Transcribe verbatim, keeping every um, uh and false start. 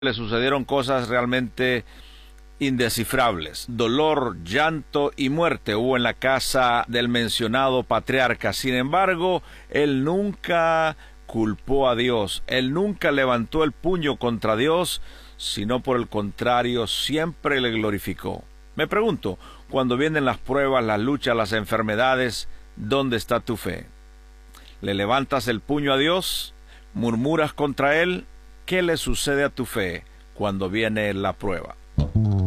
le sucedieron cosas realmente indescifrables. Dolor, llanto y muerte hubo en la casa del mencionado patriarca. Sin embargo, él nunca culpó a Dios. Él nunca levantó el puño contra Dios, sino por el contrario, siempre le glorificó. Me pregunto, cuando vienen las pruebas, las luchas, las enfermedades, ¿dónde está tu fe? ¿Le levantas el puño a Dios? ¿Murmuras contra Él? ¿Qué le sucede a tu fe cuando viene la prueba?